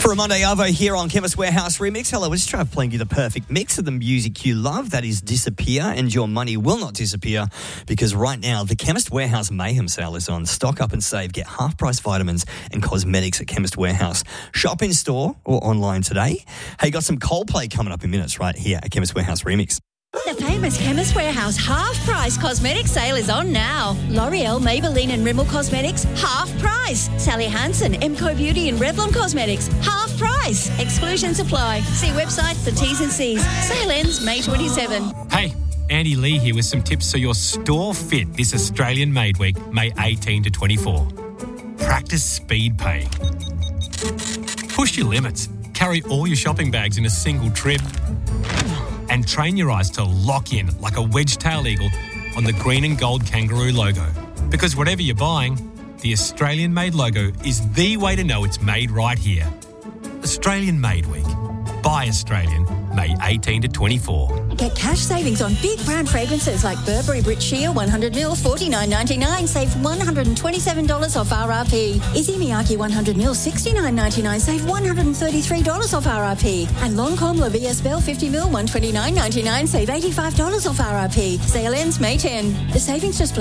For a Monday Arvo here on Chemist Warehouse Remix. Hello, we're just trying to play you the perfect mix of the music you love. That is Disappear, and your money will not disappear because right now the Chemist Warehouse Mayhem sale is on. Stock up and save. Get half-price vitamins and cosmetics at Chemist Warehouse. Shop in store or online today. Hey, got some Coldplay coming up in minutes right here at Chemist Warehouse Remix. The famous Chemist Warehouse half-price cosmetic sale is on now. L'Oreal, Maybelline and Rimmel Cosmetics, half price. Sally Hansen, Emco Beauty and Revlon Cosmetics, half price. Exclusions apply. See website for T's and C's. Sale ends May 27. Hey, Andy Lee here with some tips so you're store fit this Australian Made Week, May 18 to 24. Practice speed pay. Push your limits. Carry all your shopping bags in a single trip. And train your eyes to lock in like a wedge-tail eagle on the green and gold kangaroo logo. Because whatever you're buying, the Australian-made logo is the way to know it's made right here. Australian Made Week. Buy Australian, May 18 to 24. Get cash savings on big brand fragrances like Burberry Brit Sheer 100ml $49.99. Save $127 off RRP. Izzy Miyake 100ml $69.99. Save $133 off RRP. And Lancôme La Vie Belle 50ml $129.99. Save $85 off RRP. Sale ends May 10. The savings just